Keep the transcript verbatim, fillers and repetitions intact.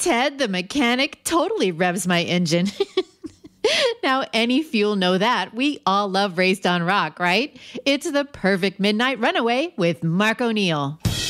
Ted, the mechanic, totally revs my engine. Now, any fuel know that. We all love Raised on Rock, right? It's the perfect midnight runaway with Mark O'Neill.